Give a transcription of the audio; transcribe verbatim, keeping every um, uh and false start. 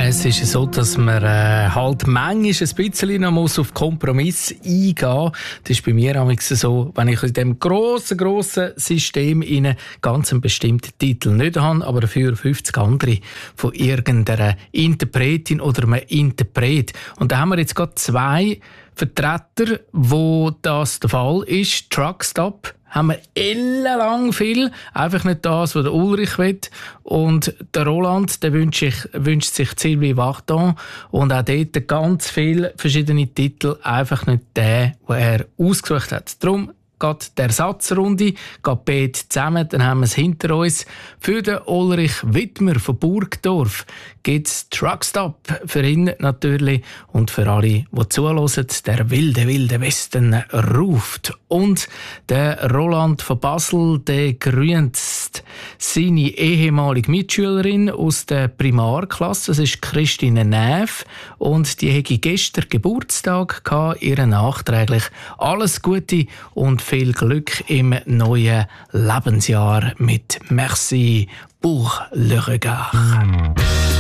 Es ist so, dass man äh, halt manchmal ein bisschen noch muss auf Kompromiss eingehen muss. Das ist bei mir auch so, wenn ich in diesem grossen, grossen System einen ganz bestimmten Titel nicht habe, aber dafür fünfzig andere von irgendeiner Interpretin oder einem Interpret. Und da haben wir jetzt gerade zwei Vertreter, wo das der Fall ist. Truckstop haben wir ellenlang viel. Einfach nicht das, was der Ulrich will. Und der Roland, der wünscht sich, wünscht sich Sylvie Vartan. Und auch dort ganz viele verschiedene Titel. Einfach nicht der, den er ausgesucht hat. Darum geht der Ersatzrunde, geht beide zusammen, dann haben wir es hinter uns. Für den Ulrich Wittmer von Burgdorf gibt es Truckstop, für ihn natürlich und für alle, die zuhören, der wilde, wilde Westen ruft. Und der Roland von Basel, der grüßt seine ehemalige Mitschülerin aus der Primarklasse, das ist Christine Näf, und die hatte gestern Geburtstag gehabt, ihr nachträglich alles Gute und viel Glück im neuen Lebensjahr mit Merci pour le regard.